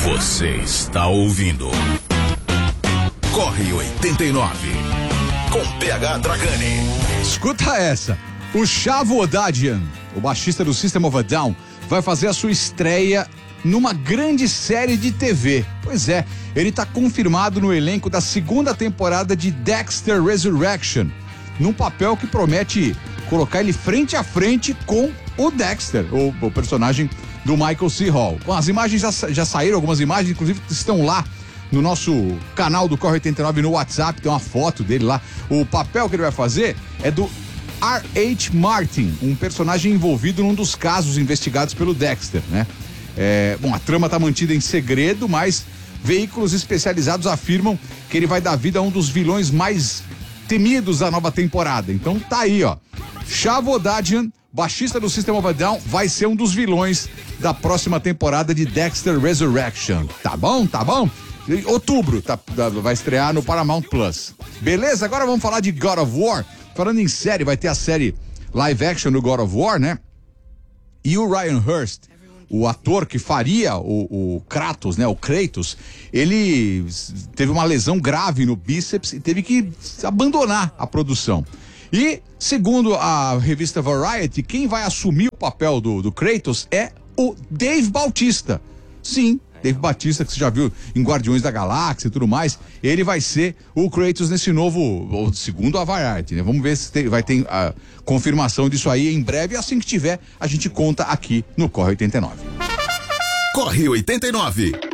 Você está ouvindo Corre 89 com PH Dragani. Escuta essa. O Chavo Odadjian, o baixista do System of a Down, vai fazer a sua estreia numa grande série de TV. Pois é, ele está confirmado no elenco da segunda temporada de Dexter Resurrection, num papel que promete colocar ele frente a frente com o Dexter, o personagem do Michael C. Hall. Bom, as imagens já saíram, algumas imagens, inclusive estão lá no nosso canal do Corre 89 no WhatsApp, tem uma foto dele lá. O papel que ele vai fazer é do R.H. Martin, um personagem envolvido num dos casos investigados pelo Dexter, né? Bom, a trama está mantida em segredo, mas veículos especializados afirmam que ele vai dar vida a um dos vilões mais temidos da nova temporada. Então tá aí, ó. Chavo Odadjian, baixista do System of a Down, vai ser um dos vilões da próxima temporada de Dexter Resurrection. Tá bom? Tá bom? Em outubro vai estrear no Paramount Plus. Beleza? Agora vamos falar de God of War. Falando em série, vai ter a série live action do God of War, né? E o Ryan Hurst, o ator que faria o Kratos, né? O Kratos, ele teve uma lesão grave no bíceps e teve que abandonar a produção. E, segundo a revista Variety, quem vai assumir o papel do Kratos é o Dave Bautista. Sim, Dave Bautista, que você já viu em Guardiões da Galáxia e tudo mais, ele vai ser o Kratos nesse novo, segundo a Variety, né? Vamos ver se vai ter a confirmação disso aí em breve, e assim que tiver, a gente conta aqui no Corre 89. Corre 89.